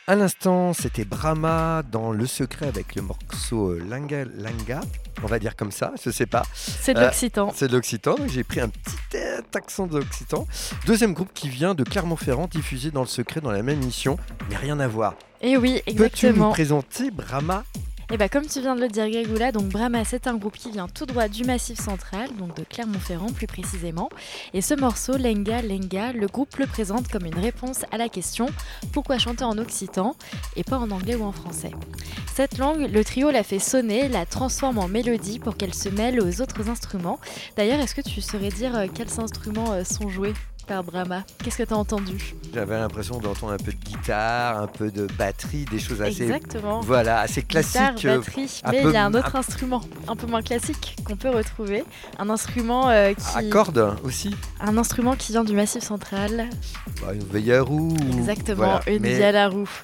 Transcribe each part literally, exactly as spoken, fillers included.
À l'instant, c'était Brahma dans Le Secret avec le morceau euh, Linga Linga, on va dire comme ça, je sais pas. C'est de Euh, l'occitan. c'est de l'occitan, donc j'ai pris un petit euh, accent d'occitan. Deuxième groupe qui vient de Clermont-Ferrand, diffusé dans Le Secret dans la même émission, mais rien à voir. Et oui, Peux-tu nous exactement. présenter Brahma ? Et bah comme tu viens de le dire Gregoula, donc Brahma c'est un groupe qui vient tout droit du Massif Central, donc de Clermont-Ferrand plus précisément. Et ce morceau, Lenga Lenga, le groupe le présente comme une réponse à la question pourquoi chanter en occitan et pas en anglais ou en français. Cette langue, le trio la fait sonner, la transforme en mélodie pour qu'elle se mêle aux autres instruments. D'ailleurs, est-ce que tu saurais dire euh, quels instruments euh, sont joués par Brahma? Qu'est-ce que tu as entendu? J'avais l'impression d'entendre un peu de guitare, un peu de batterie, des choses assez, Exactement. voilà, assez classiques. Guitare, batterie, un mais peu- il y a un autre un- instrument, un peu moins classique, qu'on peut retrouver. Un instrument euh, à qui, cordes aussi. un instrument qui vient du Massif Central. Bah, une veille à roue. ou- Exactement, voilà. une Mais- vielle à roue.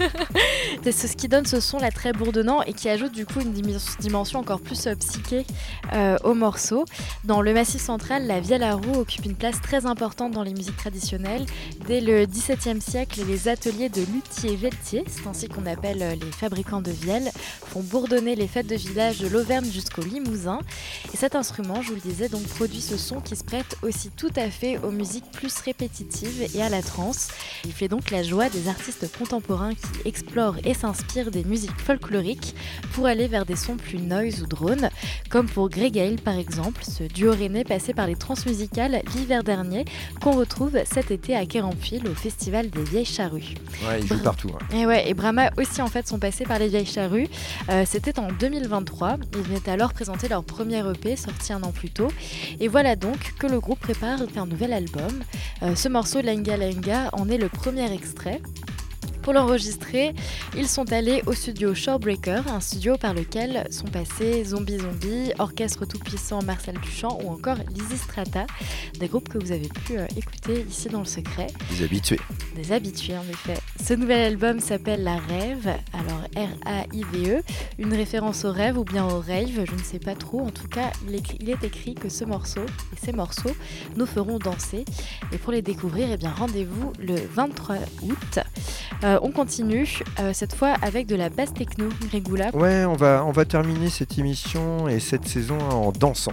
C'est ce qui donne ce son là très bourdonnant et qui ajoute du coup une dim- dimension encore plus euh, psyché euh, au morceau. Dans le Massif Central, la vielle à roue occupe une place très importante dans les musiques traditionnelles. Dès le dix-septième siècle, les ateliers de luthiers-veltiers, c'est ainsi qu'on appelle euh, les fabricants de vielles, font bourdonner les fêtes de village de l'Auvergne jusqu'au Limousin. Et cet instrument, je vous le disais, donc produit ce son qui se prête aussi tout à fait aux musiques plus répétitives et à la trance. Il fait donc la joie des artistes contemporains qui explorent et s'inspirent des musiques folkloriques pour aller vers des sons plus noise ou drone, comme pour Greg Hale par exemple, ce duo rennais passé par les transmusicales l'hiver dernier, qu'on retrouve cet été à Quéranfil au Festival des Vieilles Charrues. Ouais, ils jouent Bra- partout. hein. Et ouais, et Brahma aussi en fait sont passés par les Vieilles Charrues. Euh, C'était en deux mille vingt-trois. Ils venaient alors présenter leur premier E P sorti un an plus tôt. Et voilà donc que le groupe prépare un nouvel album. Euh, ce morceau Lenga Lenga en est le premier extrait. Pour l'enregistrer, ils sont allés au studio Shorebreaker, un studio par lequel sont passés Zombie Zombie, Orchestre Tout-Puissant Marcel Duchamp ou encore Lizzy Strata, des groupes que vous avez pu euh, écouter ici dans le secret. Les habitués. Des habitués en effet. Ce nouvel album s'appelle La Rêve, alors R A I V E, une référence au rêve ou bien au rave, je ne sais pas trop. En tout cas, il est, il est écrit que ce morceau et ces morceaux nous feront danser. Et pour les découvrir, eh bien rendez-vous le vingt-trois août. Euh, on continue, euh, cette fois avec de la basse techno, Gregoula. Ouais, on va, on va terminer cette émission et cette saison en dansant.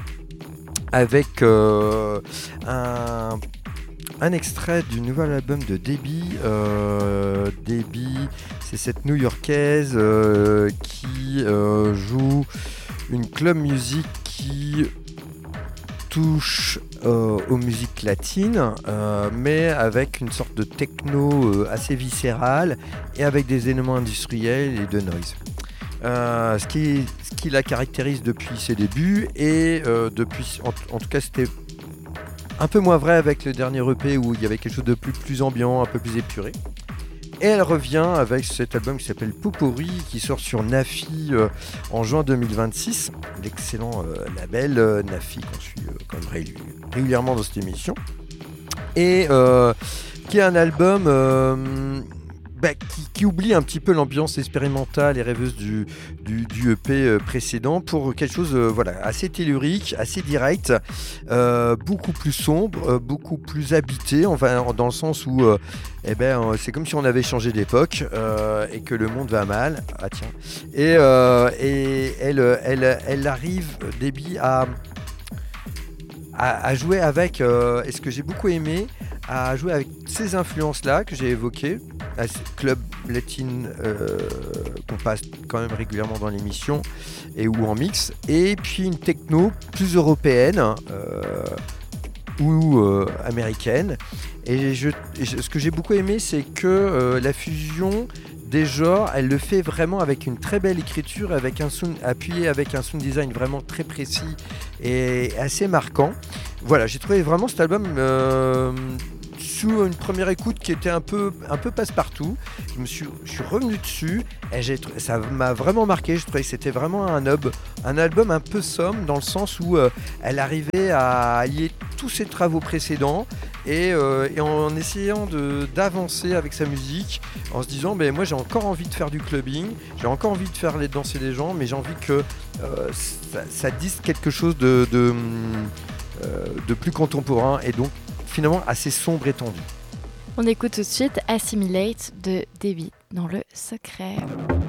Avec euh, un, un extrait du nouvel album de Debbie. Euh, Debbie, c'est cette New-Yorkaise euh, qui euh, joue une club music qui touche euh, aux musiques latines, euh, mais avec une sorte de techno euh, assez viscérale et avec des éléments industriels et de noise. Euh, ce, qui, ce qui la caractérise depuis ses débuts et euh, depuis, en, en tout cas c'était un peu moins vrai avec le dernier E P où il y avait quelque chose de plus, plus ambiant, un peu plus épuré. Et elle revient avec cet album qui s'appelle Poupourri, qui sort sur Nafi euh, en juin deux mille vingt-six. L'excellent euh, label euh, Nafi qu'on suit euh, quand même ré- régulièrement dans cette émission. Et euh, qui est un album euh, bah, qui, qui oublie un petit peu l'ambiance expérimentale et rêveuse du, du, du E P euh, précédent pour quelque chose euh, voilà, assez tellurique, assez direct, euh, beaucoup plus sombre, euh, beaucoup plus habité, enfin, dans le sens où euh, eh ben, euh, c'est comme si on avait changé d'époque euh, et que le monde va mal. Ah tiens. Et, euh, et elle, elle, elle arrive, Debbie, à, à, à jouer avec, euh, et ce que j'ai beaucoup aimé, à jouer avec ces influences-là que j'ai évoquées, à ce club latine euh, qu'on passe quand même régulièrement dans l'émission et ou en mix, et puis une techno plus européenne euh, ou euh, américaine. Et, je, et je, ce que j'ai beaucoup aimé, c'est que euh, la fusion des genres, elle le fait vraiment avec une très belle écriture, avec un sound, appuyé avec un sound design vraiment très précis et assez marquant. Voilà, j'ai trouvé vraiment cet album euh, sous une première écoute qui était un peu, un peu passe-partout. Je me suis, je suis revenu dessus et j'ai, ça m'a vraiment marqué. Je trouvais que c'était vraiment un, hub, un album un peu somme dans le sens où euh, elle arrivait à allier tous ses travaux précédents et, euh, et en essayant de, d'avancer avec sa musique, en se disant ben, moi j'ai encore envie de faire du clubbing, j'ai encore envie de faire les danser les gens, mais j'ai envie que euh, ça, ça dise quelque chose de, de, euh, de plus contemporain et donc finalement assez sombre et tendu. On écoute tout de suite Assimilate de Debbie. dans le secret.